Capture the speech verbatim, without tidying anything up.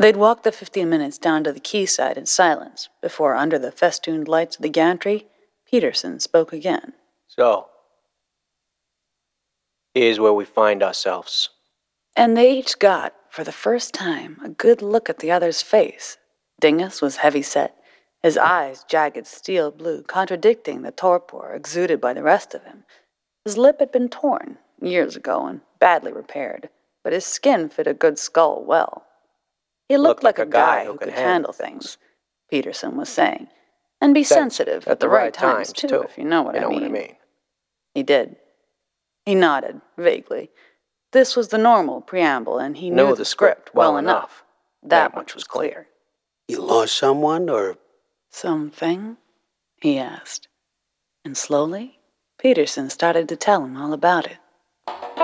They'd walked the fifteen minutes down to the quayside in silence before, under the festooned lights of the gantry, Peterson spoke again. So, here's where we find ourselves. And they each got, for the first time, a good look at the other's face. Dingus was heavy-set, his eyes jagged steel blue, contradicting the torpor exuded by the rest of him. His lip had been torn, years ago, and badly repaired, but his skin fit a good skull well. He looked, looked like, like a guy who could handle things, Peterson was saying, and be That's sensitive at the right times, times too, too, if you know what you I know mean. what I mean. He did. He nodded, vaguely. This was the normal preamble, and he knew Know the script well enough. That much was clear. You lost someone, or? Something? He asked. And slowly, Peterson started to tell him all about it.